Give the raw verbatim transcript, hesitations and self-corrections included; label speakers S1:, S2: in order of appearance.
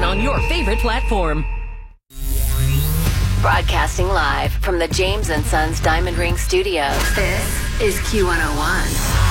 S1: on your favorite platform.
S2: Broadcasting live from the James and Sons Diamond Ring Studios. This is Q one oh one.